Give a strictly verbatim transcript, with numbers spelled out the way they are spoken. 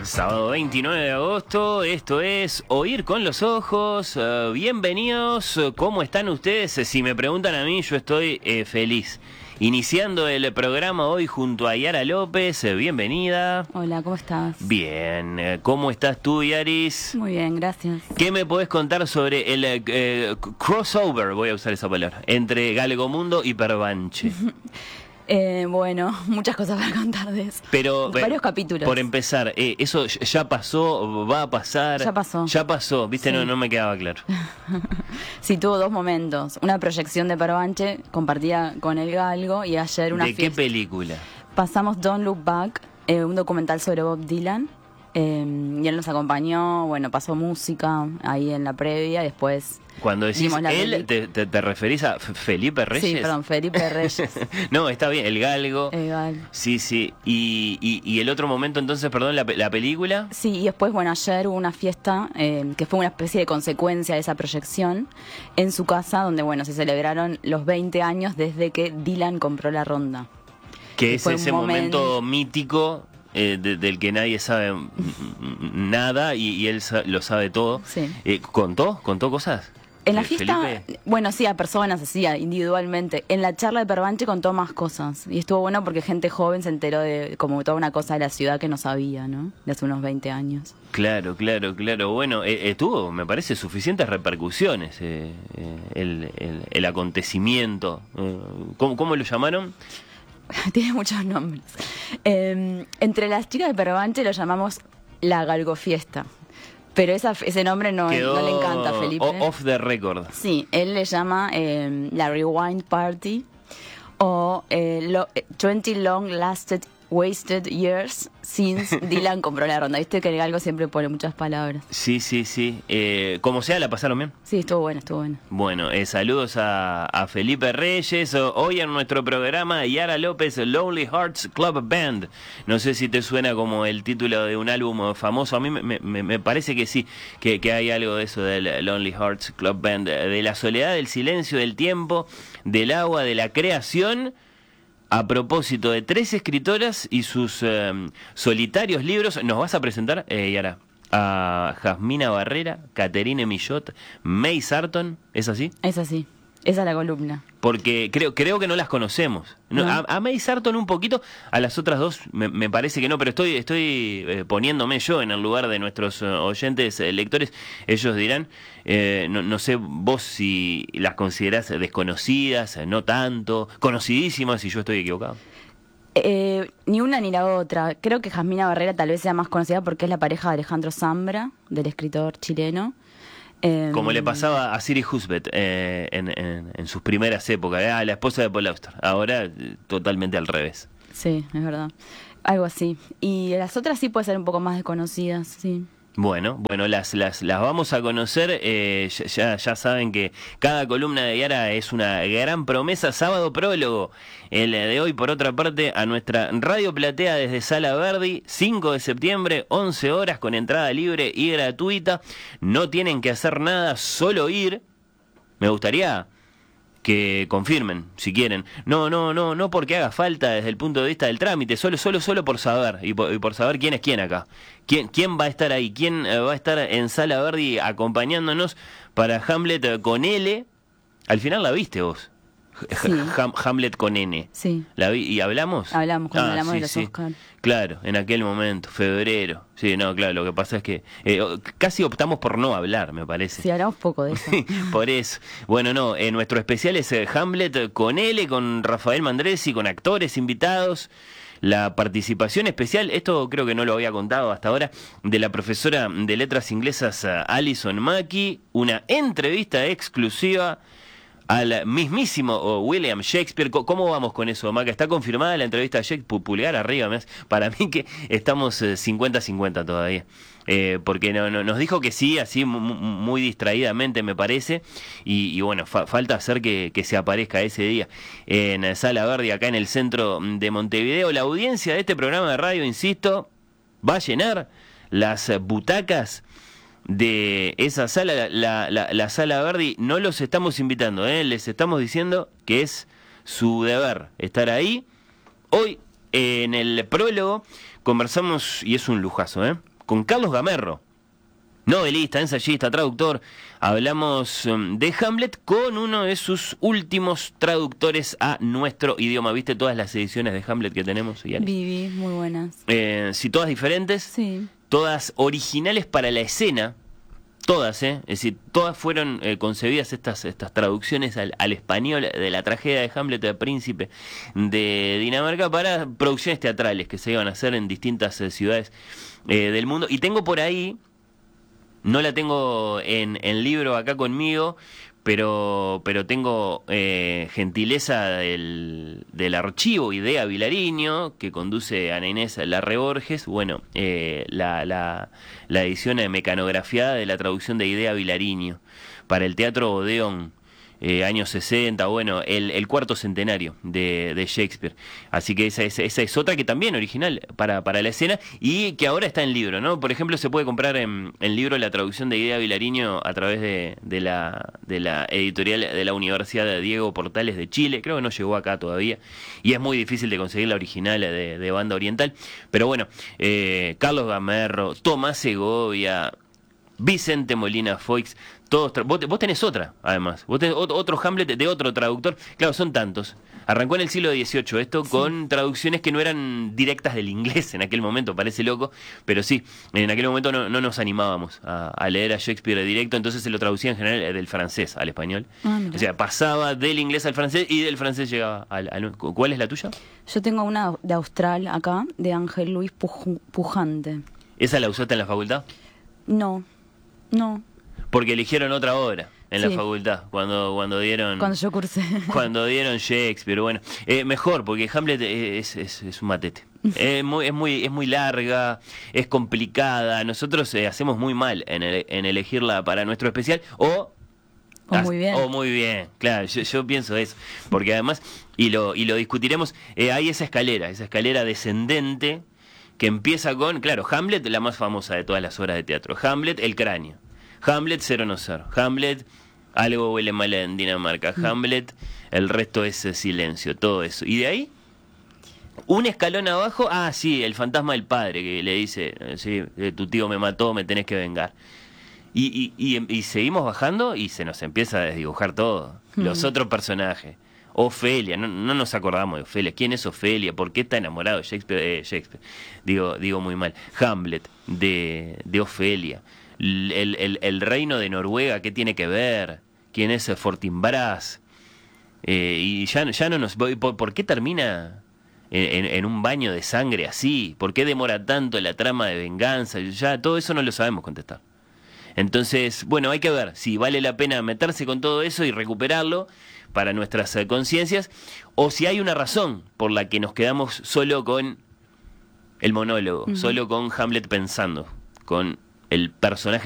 Sábado veintinueve de agosto, esto es Oír con los Ojos. Uh, bienvenidos, ¿cómo están ustedes? Si me preguntan a mí, yo estoy eh, feliz. Iniciando el programa hoy junto a Yara López, eh, bienvenida. Hola, ¿cómo estás? Bien, eh, ¿cómo estás tú, Yaris? Muy bien, gracias. ¿Qué me podés contar sobre el eh, eh, crossover, voy a usar esa palabra, entre Galgomundo y Pervanche? Eh, bueno, muchas cosas para contar de eso. Pero varios capítulos. Por empezar, eh, ¿eso ya pasó? ¿Va a pasar? Ya pasó. Ya pasó, viste, Sí. no, no me quedaba claro. Sí, tuvo dos momentos. Una proyección de Pervanche compartida con el Galgo y ayer una ¿De fiesta. qué película? Pasamos Don't Look Back, eh, un documental sobre Bob Dylan. Eh, y él nos acompañó, bueno, pasó música ahí en la previa, después... Cuando decís vimos la él, peli- te, te, te referís a F- Felipe Reyes? Sí, perdón, Felipe Reyes. No, está bien, el Galgo. El Galgo. Sí, sí. Y, y, y el otro momento, entonces, perdón, la, pe- la película. Sí, y después, bueno, ayer hubo una fiesta eh, que fue una especie de consecuencia de esa proyección en su casa, donde, bueno, se celebraron los veinte años desde que Dylan compró la ronda. Que Y es fue un ese momento- momento mítico eh, de- del que nadie sabe mm, mm, nada y, y él sa- lo sabe todo. Sí. Eh, ¿Contó? ¿Contó cosas? En la Eh, fiesta, Felipe. bueno, sí, a personas, así, a- individualmente. En la charla de Pervanche contó más cosas. Y estuvo bueno porque gente joven se enteró de como toda una cosa de la ciudad que no sabía, ¿no? De hace unos veinte años. Claro, claro, claro. Bueno, eh, eh, tuvo, me parece, suficientes repercusiones eh, eh, el, el, el acontecimiento. Eh, ¿cómo, ¿Cómo lo llamaron? Tiene muchos nombres. Eh, entre las chicas de Pervanche lo llamamos la Galgofiesta. Pero esa, ese nombre no, Quedó no le encanta a Felipe. o- off the record. Sí, él le llama eh, la Rewind Party o eh, lo, eh, veinte Long Lasted Wasted Years since Dylan compró la ronda. Viste que el Galgo siempre pone muchas palabras. Sí, sí, sí. Eh, como sea, ¿la pasaron bien? Sí, estuvo bueno, estuvo bueno. Bueno, eh, saludos a, a Felipe Reyes. O- Hoy en nuestro programa, Yara López, Lonely Hearts Club Band. No sé si te suena como el título de un álbum famoso. A mí me, me- me parece que sí, que, que hay algo de eso del Lonely Hearts Club Band. De la soledad, del silencio, del tiempo, del agua, de la creación. A propósito de tres escritoras y sus eh, solitarios libros, nos vas a presentar, eh, Yara, a Jasmina Barrera, Caterine Millot, May Sarton, ¿es así? Es así. Esa es la columna. Porque creo creo que no las conocemos. No, No. a, a May Sarton un poquito, a las otras dos me, me parece que no, pero estoy estoy eh, poniéndome yo en el lugar de nuestros eh, oyentes eh, lectores. Ellos dirán, eh, no, no sé vos si las considerás desconocidas, eh, no tanto, conocidísimas, si yo estoy equivocado. Eh, ni una ni la otra. Creo que Jasmina Barrera tal vez sea más conocida porque es la pareja de Alejandro Zambra, del escritor chileno. Eh, Como le pasaba a Siri Husbeth eh, en, en, en sus primeras épocas, eh, la esposa de Paul Auster. Ahora eh, totalmente al revés. Sí, es verdad. Algo así. Y las otras sí pueden ser un poco más desconocidas, sí. Bueno, bueno, las, las, las vamos a conocer. Eh, ya, ya saben que cada columna de Yara es una gran promesa. Sábado prólogo, el de hoy, por otra parte, a nuestra Radio Platea desde Sala Verdi, cinco de septiembre, once horas, con entrada libre y gratuita. No tienen que hacer nada, solo ir. Me gustaría que confirmen, si quieren. No, no, no, no porque haga falta desde el punto de vista del trámite, solo, solo, solo por saber, y por, y por saber quién es quién acá. ¿Quién, quién va a estar ahí? ¿Quién eh, va a estar en Sala Verdi acompañándonos para Hamlet eh, con L? Al final la viste vos. Sí. Ham- Hamlet con N. Sí. ¿La vi? ¿Y hablamos? Hablamos cuando Ah, hablamos sí, de los sí. Oscar. Claro, en aquel momento, febrero. Sí, no, claro, lo que pasa es que eh, casi optamos por no hablar, me parece. Sí, hablamos poco de eso. Por eso. Bueno, no, eh, nuestro especial es eh, Hamlet con L, con Rafael Mandresi, con actores invitados. La participación especial, esto creo que no lo había contado hasta ahora, de la profesora de letras inglesas eh, Alison Mackey. Una entrevista exclusiva al mismísimo oh, William Shakespeare. ¿Cómo vamos con eso, Maca? ¿Está confirmada la entrevista de Shakespeare? Pulgar arriba, me hace- para mí que estamos eh, cincuenta cincuenta todavía. Eh, porque no, no, nos dijo que sí, así mu- mu- muy distraídamente me parece, y, y bueno, fa- falta hacer que, que se aparezca ese día en Sala Verdi, acá en el centro de Montevideo. La audiencia de este programa de radio, insisto, va a llenar las butacas de esa sala, la, la, la, la Sala Verdi. No los estamos invitando, ¿eh? Les estamos diciendo que es su deber estar ahí. Hoy, eh, en el prólogo, conversamos, y es un lujazo, ¿eh? con Carlos Gamerro, novelista, ensayista, traductor. Hablamos um, de Hamlet con uno de sus últimos traductores a nuestro idioma. ¿Viste todas las ediciones de Hamlet que tenemos? Vivi, muy buenas. Eh, sí, todas diferentes. Sí. Todas originales para la escena. Todas, ¿eh? Es decir, todas fueron eh, concebidas estas, estas traducciones al, al español de la tragedia de Hamlet, de Príncipe de Dinamarca, para producciones teatrales que se iban a hacer en distintas eh, ciudades eh, del mundo. Y tengo por ahí, no la tengo en, en libro acá conmigo, pero pero tengo eh, gentileza del, del archivo Idea Vilariño, que conduce Ana Inés Larre Borges. Bueno, eh, la, la, la edición mecanografiada de la traducción de Idea Vilariño para el Teatro Odeón, eh, años sesenta, bueno, el, el cuarto centenario de, de Shakespeare. Así que esa, esa, esa es otra que también original para, para la escena y que ahora está en libro, ¿no? Por ejemplo, se puede comprar en, en libro la traducción de Idea Vilariño a través de, de, la, de la editorial de la Universidad de Diego Portales de Chile. Creo que no llegó acá todavía y es muy difícil de conseguir la original de, de Banda Oriental. Pero bueno, eh, Carlos Gamerro, Tomás Segovia, Vicente Molina Foix, todos tra- vos, vos tenés otra, además, vos tenés otro, otro Hamlet de otro traductor, claro, son tantos. Arrancó en el siglo dieciocho esto, sí, con traducciones que no eran directas del inglés en aquel momento, parece loco, pero sí, en aquel momento no, no nos animábamos a, a leer a Shakespeare directo, entonces se lo traducía en general del francés al español. Ah, o sea, pasaba del inglés al francés y del francés llegaba al, al... ¿Cuál es la tuya? Yo tengo una de Austral acá, de Ángel Luis Puj- Pujante. ¿Esa la usaste en la facultad? No, no. Porque eligieron otra obra en sí, la facultad, cuando cuando dieron... Cuando yo cursé. Cuando dieron Shakespeare, bueno. Eh, mejor, porque Hamlet es, es, es un matete. Es muy, es, muy, es muy larga, es complicada. Nosotros eh, hacemos muy mal en, el, en elegirla para nuestro especial, o... O muy bien. O muy bien, claro, yo, yo pienso eso. Porque además, y lo, y lo discutiremos, eh, hay esa escalera, esa escalera descendente que empieza con, claro, Hamlet, la más famosa de todas las obras de teatro. Hamlet, el cráneo. Hamlet, ser o no ser. Hamlet, algo huele mal en Dinamarca. Mm. Hamlet, el resto es silencio, todo eso. Y de ahí, un escalón abajo, ah, sí, el fantasma del padre, que le dice, sí, tu tío me mató, me tenés que vengar. Y, y, y, y seguimos bajando y se nos empieza a desdibujar todo. Mm. Los otros personajes. Ofelia, no, no nos acordamos de Ofelia. ¿Quién es Ofelia? ¿Por qué está enamorado de Shakespeare? Eh, Shakespeare. Digo, digo muy mal. Hamlet, de, de Ofelia. El, el, el reino de Noruega, ¿qué tiene que ver? ¿Quién es Fortinbras? Eh, y ya, ya no nos... ¿Por, por qué termina en, en, en un baño de sangre así? ¿Por qué demora tanto la trama de venganza? Ya todo eso no lo sabemos contestar. Entonces, bueno, hay que ver si vale la pena meterse con todo eso y recuperarlo para nuestras eh, conciencias, o si hay una razón por la que nos quedamos solo con el monólogo, uh-huh, solo con Hamlet pensando, con el personaje